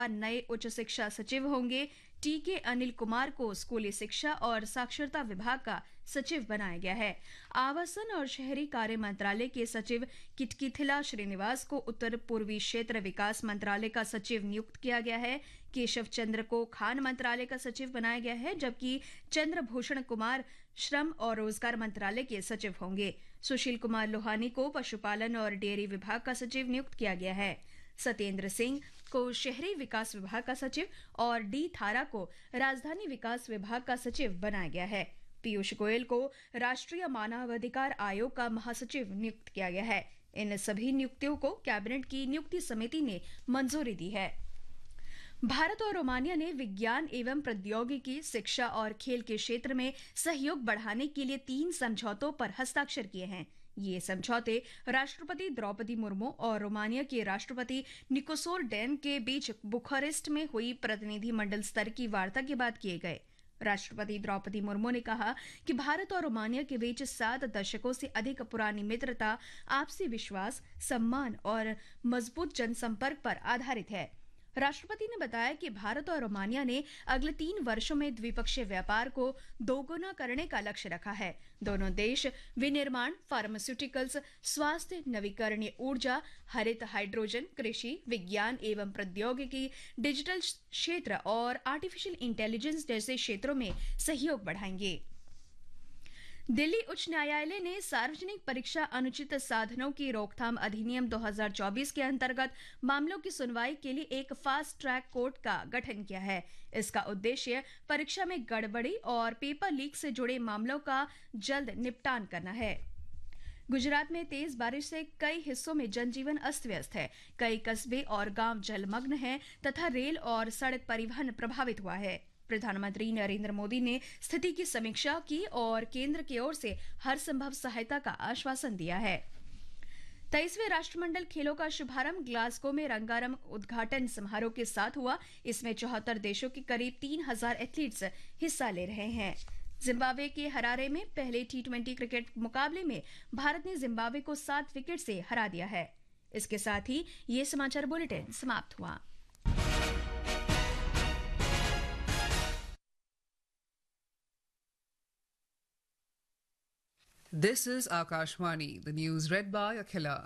नए उच्च शिक्षा सचिव होंगे। टीके अनिल कुमार को स्कूली शिक्षा और साक्षरता विभाग का सचिव बनाया गया है। आवासन और शहरी कार्य मंत्रालय के सचिव किटकिथिला श्रीनिवास को उत्तर पूर्वी क्षेत्र विकास मंत्रालय का सचिव नियुक्त किया गया है। केशव चंद्र को खान मंत्रालय का सचिव बनाया गया है, जबकि चंद्रभूषण कुमार श्रम और रोजगार मंत्रालय के सचिव होंगे। सुशील कुमार लोहानी को पशुपालन और डेयरी विभाग का सचिव नियुक्त किया गया है। सत्येंद्र सिंह को शहरी विकास विभाग का सचिव और डी थारा को राजधानी विकास विभाग का सचिव बनाया गया है। पीयूष गोयल को राष्ट्रीय मानवाधिकार आयोग का महासचिव नियुक्त किया गया है। इन सभी नियुक्तियों को कैबिनेट की नियुक्ति समिति ने मंजूरी दी है। भारत और रोमानिया ने विज्ञान एवं प्रौद्योगिकी, शिक्षा और खेल के क्षेत्र में सहयोग बढ़ाने के लिए 3 समझौतों पर हस्ताक्षर किए हैं। ये समझौते राष्ट्रपति द्रौपदी मुर्मू और रोमानिया के राष्ट्रपति निकोसोर डैन के बीच बुखारेस्ट में हुई प्रतिनिधिमंडल स्तर की वार्ता के बाद किए गए। राष्ट्रपति द्रौपदी मुर्मू ने कहा कि भारत और रोमानिया के बीच 7 दशकों से अधिक पुरानी मित्रता, आपसी विश्वास, सम्मान और मजबूत जनसंपर्क पर आधारित है। राष्ट्रपति ने बताया कि भारत और रोमानिया ने अगले 3 वर्षों में द्विपक्षीय व्यापार को दोगुना करने का लक्ष्य रखा है। दोनों देश विनिर्माण, फार्मास्यूटिकल्स, स्वास्थ्य, नवीकरणीय ऊर्जा, हरित हाइड्रोजन, कृषि, विज्ञान एवं प्रौद्योगिकी, डिजिटल क्षेत्र और आर्टिफिशियल इंटेलिजेंस जैसे क्षेत्रों में सहयोग बढ़ाएंगे। दिल्ली उच्च न्यायालय ने सार्वजनिक परीक्षा अनुचित साधनों की रोकथाम अधिनियम 2024 के अंतर्गत मामलों की सुनवाई के लिए एक फास्ट ट्रैक कोर्ट का गठन किया है। इसका उद्देश्य परीक्षा में गड़बड़ी और पेपर लीक से जुड़े मामलों का जल्द निपटान करना है। गुजरात में तेज बारिश से कई हिस्सों में जनजीवन अस्त व्यस्त है। कई कस्बे और गांव जलमग्न हैं तथा रेल और सड़क परिवहन प्रभावित हुआ है। प्रधानमंत्री नरेंद्र मोदी ने स्थिति की समीक्षा की और केंद्र की ओर से हर संभव सहायता का आश्वासन दिया है। 23वें राष्ट्रमंडल खेलों का शुभारंभ ग्लासगो में रंगारंग उद्घाटन समारोह के साथ हुआ। इसमें 74 देशों के करीब 3000 एथलीट्स हिस्सा ले रहे हैं। जिम्बाब्वे के हरारे में पहले T20 क्रिकेट मुकाबले में भारत ने जिम्बाब्वे को 7 विकेट से हरा दिया है। इसके साथ ही ये समाचार बुलेटिन समाप्त हुआ। This is Akashvani, the news read by Akhila.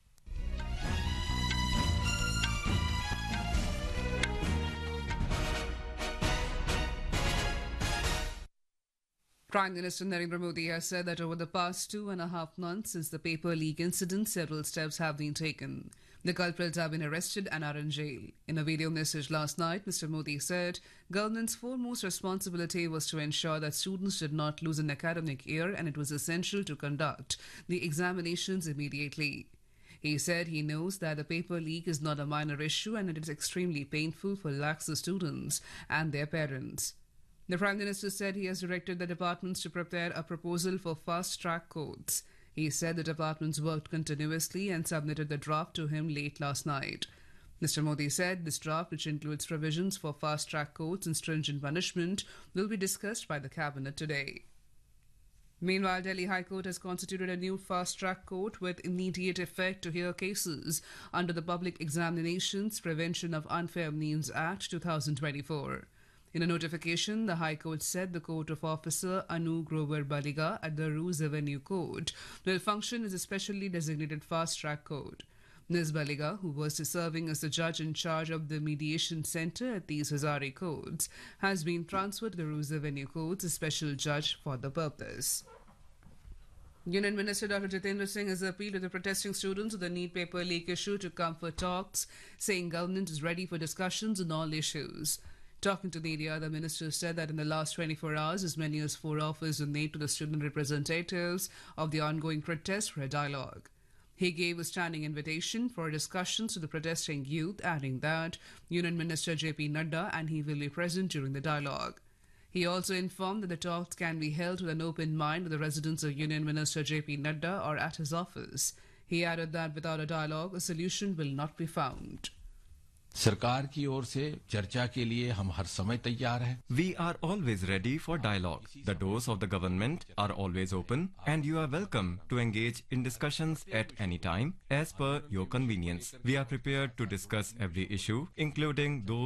Prime Minister Narendra Modi has said that over the past 2.5 months since the paper leak incident, several steps have been taken. The culprits have been arrested and are in jail. In a video message last night, Mr. Modi said government's foremost responsibility was to ensure that students did not lose an academic year and it was essential to conduct the examinations immediately. He said he knows that the paper leak is not a minor issue and it is extremely painful for lakhs of students and their parents. The Prime Minister said he has directed the departments to prepare a proposal for fast-track courts. He said the departments worked continuously and submitted the draft to him late last night. Mr. Modi said this draft, which includes provisions for fast-track courts and stringent punishment, will be discussed by the cabinet today. Meanwhile, Delhi High Court has constituted a new fast-track court with immediate effect to hear cases under the Public Examinations Prevention of Unfair Means Act 2024. In a notification, the High Court said the Court of Officer Anu Grover Baliga at the Roos Avenue Court will function as a specially designated fast-track court. Ms. Baliga, who was serving as the judge in charge of the mediation centre at these Hazare courts, has been transferred to the Roos Avenue Courts as special judge for the purpose. Union Minister Dr. Jitendra Singh has appealed to the protesting students of the NEET paper leak issue to come for talks, saying government is ready for discussions on all issues. Talking to the media, the minister said that in the last 24 hours, as many as 4 offers were made to the student representatives of the ongoing protest for a dialogue. He gave a standing invitation for discussions to the protesting youth, adding that Union Minister J.P. Nadda and he will be present during the dialogue. He also informed that the talks can be held with an open mind with the residence of Union Minister J.P. Nadda or at his office. He added that without a dialogue, a solution will not be found. सरकार की ओर से चर्चा के लिए हम हर समय तैयार हैं। We are always ready for dialogue. The doors of the government are always open and you are welcome to engage in discussions at any time as per your convenience. We are prepared to discuss every issue, including those